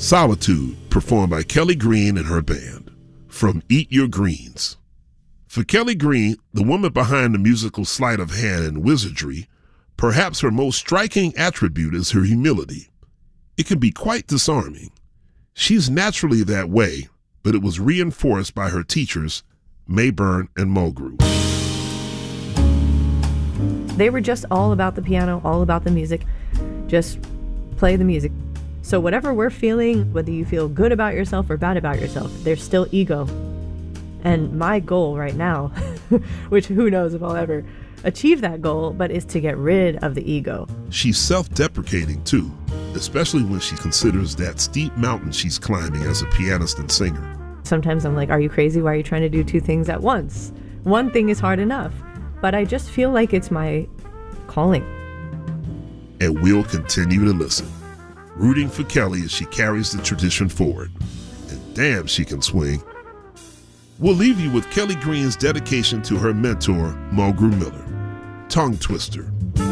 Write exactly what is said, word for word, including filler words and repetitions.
Solitude, performed by Kelly Green and her band, from Eat Your Greens. For Kelly Green, the woman behind the musical sleight of hand and wizardry, perhaps her most striking attribute is her humility. It can be quite disarming. She's naturally that way, but it was reinforced by her teachers, Mayburn and Mulgrew. They were just all about the piano, all about the music. Just play the music. So whatever we're feeling, whether you feel good about yourself or bad about yourself, there's still ego. And my goal right now, which who knows if I'll ever achieve that goal, but is to get rid of the ego. She's self-deprecating too, especially when she considers that steep mountain she's climbing as a pianist and singer. Sometimes I'm like, are you crazy? Why are you trying to do two things at once? One thing is hard enough, but I just feel like it's my calling. And we'll continue to listen, rooting for Kelly as she carries the tradition forward. And damn, she can swing. We'll leave you with Kelly Green's dedication to her mentor, Mulgrew Miller. Tongue Twister.